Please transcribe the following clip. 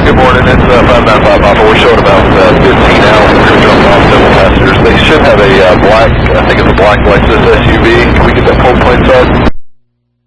Good morning, it's 595 Alpha. We're showing about 15 hours. We're dropping off several passengers. They should have a black, I think it's a black Lexus SUV. Can we get that cold plate up?